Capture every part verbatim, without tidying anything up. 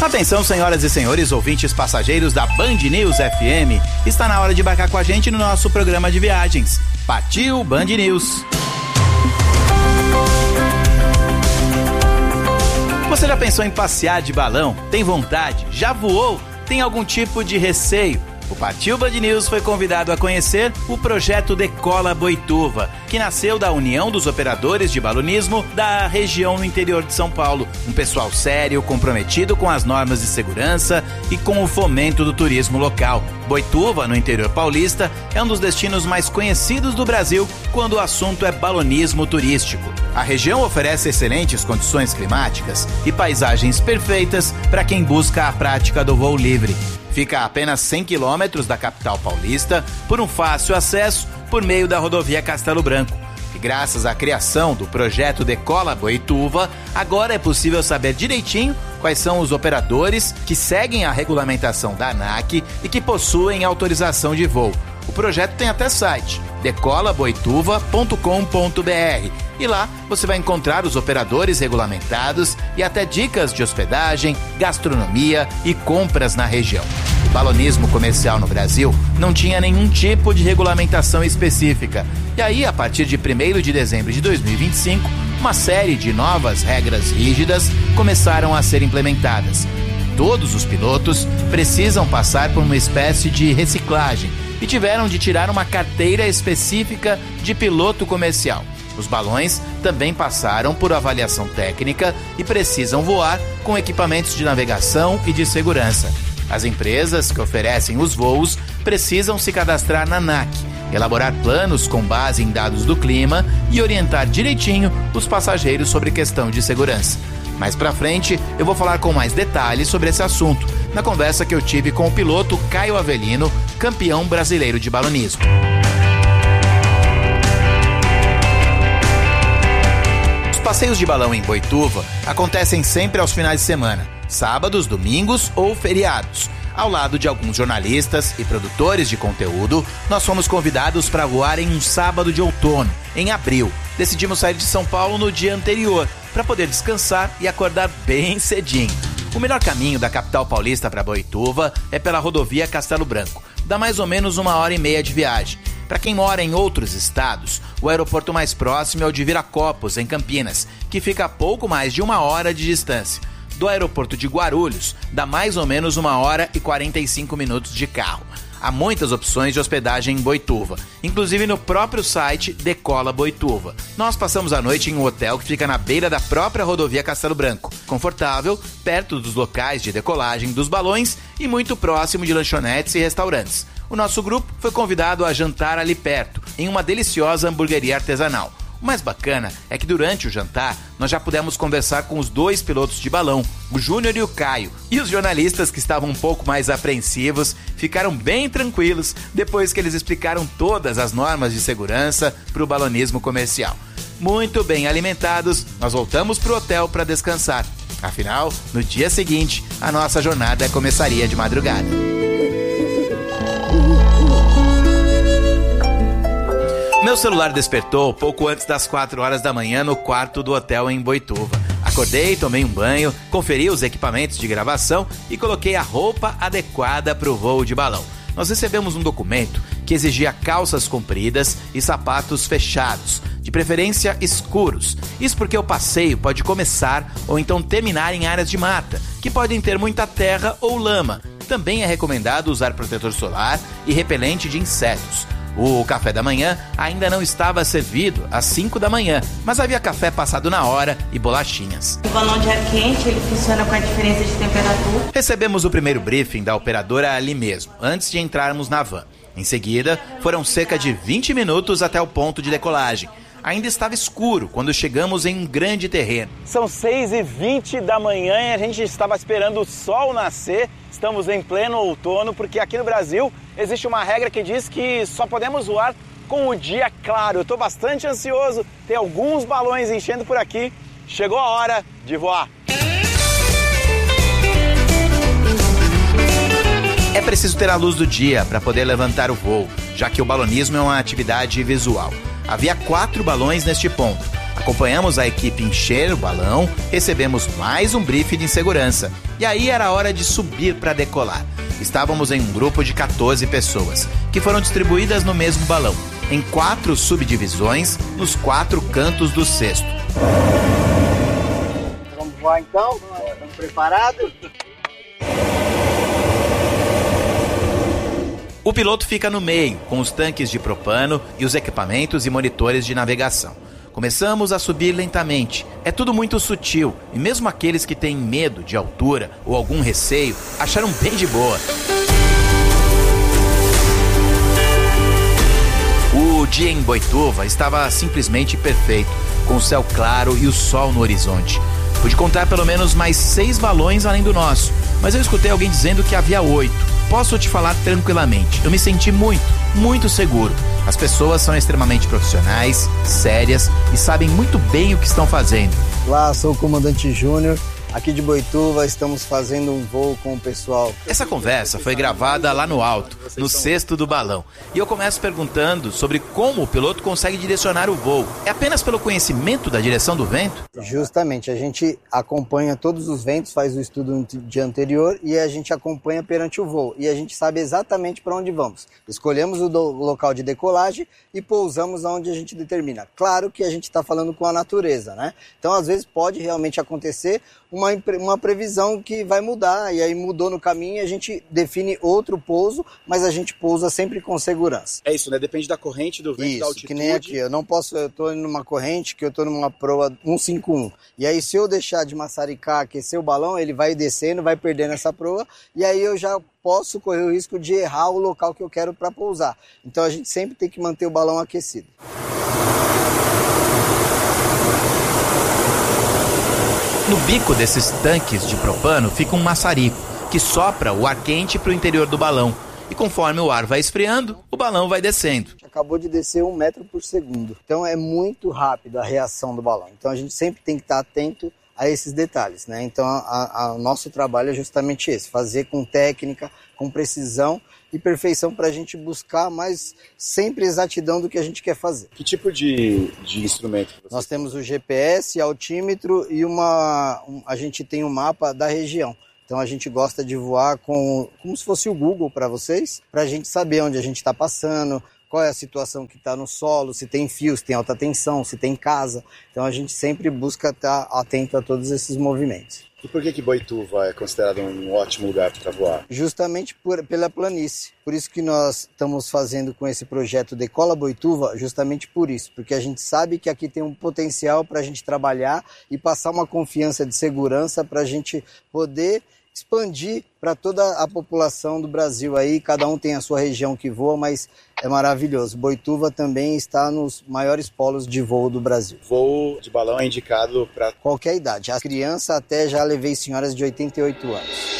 Atenção, senhoras e senhores, ouvintes passageiros da Band News F M. Está na hora de embarcar com a gente no nosso programa de viagens. Partiu Band News. Você já pensou em passear de balão? Tem vontade? Já voou? Tem algum tipo de receio? O Partiu Band News foi convidado a conhecer o projeto Decola Boituva, que nasceu da união dos operadores de balonismo da região no interior de São Paulo. Um pessoal sério, comprometido com as normas de segurança e com o fomento do turismo local. Boituva, no interior paulista, é um dos destinos mais conhecidos do Brasil quando o assunto é balonismo turístico. A região oferece excelentes condições climáticas e paisagens perfeitas para quem busca a prática do voo livre. Fica a apenas cem quilômetros da capital paulista, por um fácil acesso por meio da rodovia Castelo Branco. E graças à criação do projeto Decola Boituva, agora é possível saber direitinho quais são os operadores que seguem a regulamentação da ANAC e que possuem autorização de voo. O projeto tem até site, decola boituva ponto com ponto b r, e lá você vai encontrar os operadores regulamentados e até dicas de hospedagem, gastronomia e compras na região. O balonismo comercial no Brasil não tinha nenhum tipo de regulamentação específica, e aí, a partir de primeiro de dezembro de dois mil e vinte e cinco, uma série de novas regras rígidas começaram a ser implementadas. Todos os pilotos precisam passar por uma espécie de reciclagem e tiveram de tirar uma carteira específica de piloto comercial. Os balões também passaram por avaliação técnica e precisam voar com equipamentos de navegação e de segurança. As empresas que oferecem os voos precisam se cadastrar na ANAC, elaborar planos com base em dados do clima e orientar direitinho os passageiros sobre questão de segurança. Mais pra frente, eu vou falar com mais detalhes sobre esse assunto, na conversa que eu tive com o piloto Caio Avelino, campeão brasileiro de balonismo. Os passeios de balão em Boituva acontecem sempre aos finais de semana, sábados, domingos ou feriados. Ao lado de alguns jornalistas e produtores de conteúdo, nós fomos convidados para voar em um sábado de outono, em abril. Decidimos sair de São Paulo no dia anterior, para poder descansar e acordar bem cedinho. O melhor caminho da capital paulista para Boituva é pela rodovia Castelo Branco. Dá mais ou menos uma hora e meia de viagem. Para quem mora em outros estados, o aeroporto mais próximo é o de Viracopos, em Campinas, que fica a pouco mais de uma hora de distância. Do aeroporto de Guarulhos, dá mais ou menos uma hora e quarenta e cinco minutos de carro. Há muitas opções de hospedagem em Boituva, inclusive no próprio site Decola Boituva. Nós passamos a noite em um hotel que fica na beira da própria rodovia Castelo Branco, confortável, perto dos locais de decolagem dos balões e muito próximo de lanchonetes e restaurantes. O nosso grupo foi convidado a jantar ali perto, em uma deliciosa hamburgueria artesanal. O mais bacana é que durante o jantar nós já pudemos conversar com os dois pilotos de balão, o Júnior e o Caio, e os jornalistas que estavam um pouco mais apreensivos ficaram bem tranquilos depois que eles explicaram todas as normas de segurança para o balonismo comercial. Muito bem alimentados, nós voltamos para o hotel para descansar. Afinal, no dia seguinte, a nossa jornada começaria de madrugada. Meu celular despertou pouco antes das quatro horas da manhã no quarto do hotel em Boituva. Acordei, tomei um banho, conferi os equipamentos de gravação e coloquei a roupa adequada para o voo de balão. Nós recebemos um documento que exigia calças compridas e sapatos fechados, de preferência escuros. Isso porque o passeio pode começar ou então terminar em áreas de mata, que podem ter muita terra ou lama. Também é recomendado usar protetor solar e repelente de insetos. O café da manhã ainda não estava servido às cinco da manhã, mas havia café passado na hora e bolachinhas. O balão de ar quente, ele funciona com a diferença de temperatura. Recebemos o primeiro briefing da operadora ali mesmo, antes de entrarmos na van. Em seguida, foram cerca de vinte minutos até o ponto de decolagem. Ainda estava escuro quando chegamos em um grande terreno. São seis e vinte da manhã e a gente estava esperando o sol nascer. Estamos em pleno outono porque aqui no Brasil existe uma regra que diz que só podemos voar com o dia claro. Eu estou bastante ansioso, tem alguns balões enchendo por aqui. Chegou a hora de voar. É preciso ter a luz do dia para poder levantar o voo, já que o balonismo é uma atividade visual. Havia quatro balões neste ponto. A Acompanhamos a equipe encher o balão, recebemos mais um briefing de segurança. E aí era hora de subir para decolar. Estávamos em um grupo de quatorze pessoas, que foram distribuídas no mesmo balão, em quatro subdivisões, nos quatro cantos do cesto. Vamos voar então? Estamos preparados? O piloto fica no meio, com os tanques de propano e os equipamentos e monitores de navegação. Começamos a subir lentamente. É tudo muito sutil, e mesmo aqueles que têm medo de altura ou algum receio, acharam bem de boa. O dia em Boituva estava simplesmente perfeito, com o céu claro e o sol no horizonte. Pude contar pelo menos mais seis balões além do nosso, mas eu escutei alguém dizendo que havia oito. Posso te falar tranquilamente, eu me senti muito, muito seguro. As pessoas são extremamente profissionais, sérias e sabem muito bem o que estão fazendo. Olá, sou o comandante Júnior. Aqui de Boituva, estamos fazendo um voo com o pessoal. Essa conversa foi gravada lá no alto, no cesto do balão. E eu começo perguntando sobre como o piloto consegue direcionar o voo. É apenas pelo conhecimento da direção do vento? Justamente, a gente acompanha todos os ventos, faz o estudo no dia anterior e a gente acompanha perante o voo. E a gente sabe exatamente para onde vamos. Escolhemos o do- local de decolagem e pousamos onde a gente determina. Claro que a gente está falando com a natureza, né? Então, às vezes, pode realmente acontecer uma, uma previsão que vai mudar, e aí mudou no caminho e a gente define outro pouso, mas a gente pousa sempre com segurança. É isso, né? Depende da corrente do vento, Isso, da altitude. que nem aqui, eu não posso, eu tô numa corrente que eu tô numa proa cento e cinquenta e um, e aí se eu deixar de maçaricar, aquecer o balão, ele vai descendo, vai perdendo essa proa, e aí eu já posso correr o risco de errar o local que eu quero para pousar. Então a gente sempre tem que manter o balão aquecido. No bico desses tanques de propano fica um maçarico, que sopra o ar quente para o interior do balão. E conforme o ar vai esfriando, o balão vai descendo. Acabou de descer um metro por segundo. Então é muito rápido a reação do balão. Então a gente sempre tem que estar atento a esses detalhes, né? Então o nosso trabalho é justamente esse, fazer com técnica, com precisão e perfeição para a gente buscar mais sempre exatidão do que a gente quer fazer. Que tipo de, de instrumento? Você... Nós temos o G P S, altímetro e uma, um, a gente tem um mapa da região. Então a gente gosta de voar com, como se fosse o Google para vocês, para a gente saber onde a gente está passando, qual é a situação que está no solo, se tem fio, se tem alta tensão, se tem casa. Então a gente sempre busca estar atento a todos esses movimentos. E por que que Boituva é considerado um ótimo lugar para voar? Justamente por, pela planície. Por isso que nós estamos fazendo com esse projeto Decola Boituva, justamente por isso. Porque a gente sabe que aqui tem um potencial para a gente trabalhar e passar uma confiança de segurança para a gente poder expandir para toda a população do Brasil aí, cada um tem a sua região que voa, mas é maravilhoso. Boituva também está nos maiores polos de voo do Brasil. Voo de balão é indicado para qualquer idade. A criança até já levei senhoras de oitenta e oito anos.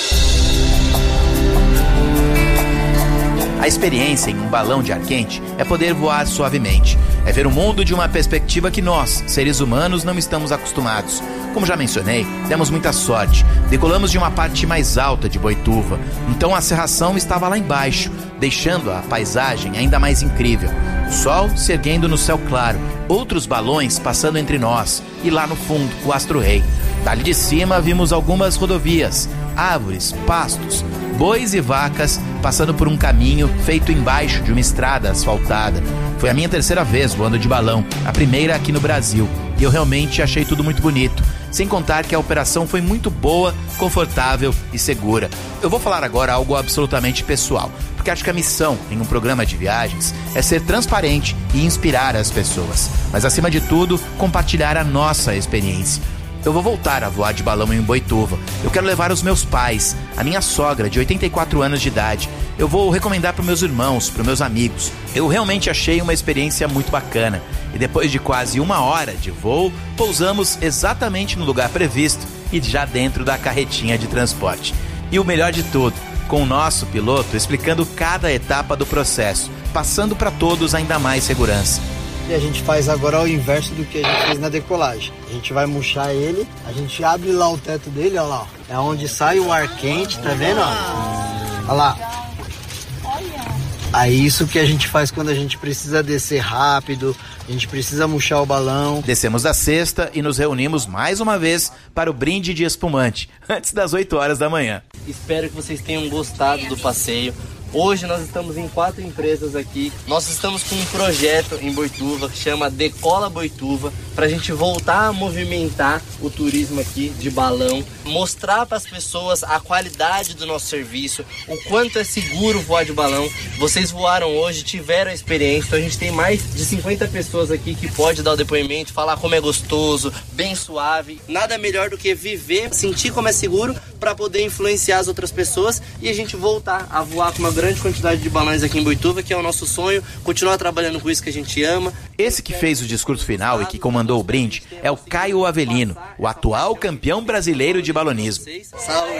A experiência em um balão de ar quente é poder voar suavemente. É ver o mundo de uma perspectiva que nós, seres humanos, não estamos acostumados. Como já mencionei, demos muita sorte. Decolamos de uma parte mais alta de Boituva, então a cerração estava lá embaixo, deixando a paisagem ainda mais incrível. O sol se erguendo no céu claro, outros balões passando entre nós, e lá no fundo, o Astro Rei. Dali de cima vimos algumas rodovias, árvores, pastos, bois e vacas passando por um caminho feito embaixo de uma estrada asfaltada. Foi a minha terceira vez voando de balão, a primeira aqui no Brasil, e eu realmente achei tudo muito bonito. Sem contar que a operação foi muito boa, confortável e segura. Eu vou falar agora algo absolutamente pessoal, porque acho que a missão em um programa de viagens é ser transparente e inspirar as pessoas, mas acima de tudo, compartilhar a nossa experiência. Eu vou voltar a voar de balão em Boituva. Eu quero levar os meus pais, a minha sogra de oitenta e quatro anos de idade. Eu vou recomendar para meus irmãos, para meus amigos. Eu realmente achei uma experiência muito bacana. E depois de quase uma hora de voo, pousamos exatamente no lugar previsto e já dentro da carretinha de transporte. E o melhor de tudo, com o nosso piloto explicando cada etapa do processo, passando para todos ainda mais segurança. E a gente faz agora o inverso do que a gente fez na decolagem. A gente vai murchar ele, a gente abre lá o teto dele, olha lá. É onde sai o ar quente, tá vendo? Olha lá. Aí isso que a gente faz quando a gente precisa descer rápido, A gente precisa murchar o balão. Descemos da cesta e nos reunimos mais uma vez para o brinde de espumante, antes das oito horas da manhã. Espero que vocês tenham gostado do passeio. Hoje nós estamos em quatro empresas aqui. Nós estamos com um projeto em Boituva que chama Decola Boituva, para a gente voltar a movimentar o turismo aqui de balão, mostrar para as pessoas a qualidade do nosso serviço, o quanto é seguro voar de balão. Vocês voaram hoje, tiveram a experiência, então a gente tem mais de cinquenta pessoas aqui que pode dar o depoimento, falar como é gostoso, bem suave. Nada melhor do que viver, sentir como é seguro para poder influenciar as outras pessoas e a gente voltar a voar com uma grande quantidade de balões aqui em Boituva, que é o nosso sonho, continuar trabalhando com isso que a gente ama. Esse que fez o discurso final e que comandou o brinde é o Caio Avelino, o atual campeão brasileiro de balonismo. Saúde!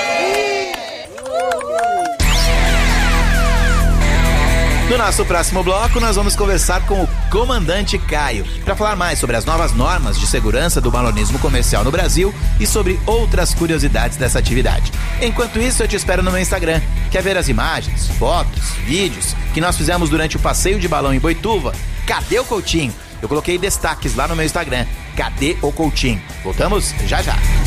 No nosso próximo bloco, nós vamos conversar com o comandante Caio para falar mais sobre as novas normas de segurança do balonismo comercial no Brasil e sobre outras curiosidades dessa atividade. Enquanto isso, eu te espero no meu Instagram. Quer ver as imagens, fotos, vídeos que nós fizemos durante o passeio de balão em Boituva? Cadê o Coutinho? Eu coloquei destaques lá no meu Instagram. Cadê o Coutinho? Voltamos já já.